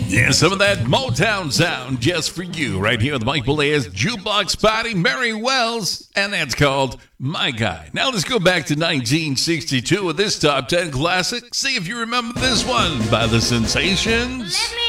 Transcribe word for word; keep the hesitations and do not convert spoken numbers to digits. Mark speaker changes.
Speaker 1: Yeah, some of that Motown sound just for you right here with Mike Bolea's Jukebox Party, Mary Wells, and that's called My Guy. Now let's go back to nineteen sixty-two with this top ten classic. See if you remember this one by The Sensations.
Speaker 2: Let me